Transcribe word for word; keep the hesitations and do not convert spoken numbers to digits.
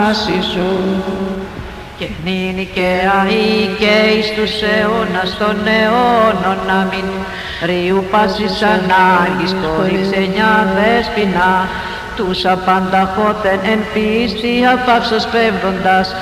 σου και νυν και αεί και εις τους αιώνας των αιώνων να μην ρίου πάσης ανάγκης κορυξενιά δέσποινα τους απανταχώτεν εν πίστη απαύσος πέμπτοντας